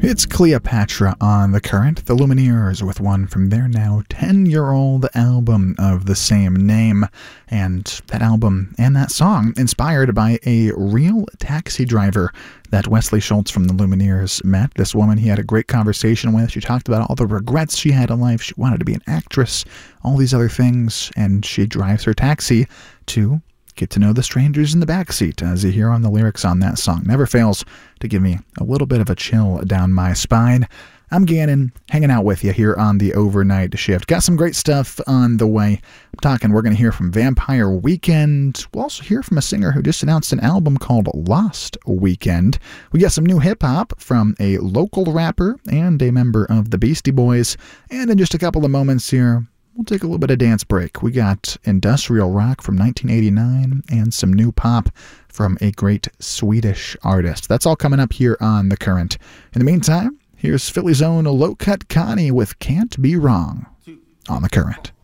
It's Cleopatra on The Current, the Lumineers, with one from their now 10-year-old album of the same name. And that album and that song inspired by a real taxi driver that Wesley Schultz from the Lumineers met. This woman he had a great conversation with. She talked about all the regrets she had in life. She wanted to be an actress, all these other things, and she drives her taxi to get to know the strangers in the backseat, as you hear on the lyrics on that song. Never fails to give me a little bit of a chill down my spine. I'm Gannon, hanging out with you here on the Overnight Shift. Got some great stuff on the way. We're going to hear from Vampire Weekend. We'll also hear from a singer who just announced an album called Lost Weekend. We got some new hip-hop from a local rapper and a member of the Beastie Boys. And in just a couple of moments here, we'll take a little bit of dance break. We got industrial rock from 1989 and some new pop from a great Swedish artist. That's all coming up here on The Current. In the meantime, here's Philly's own Low Cut Connie with Can't Be Wrong on The Current.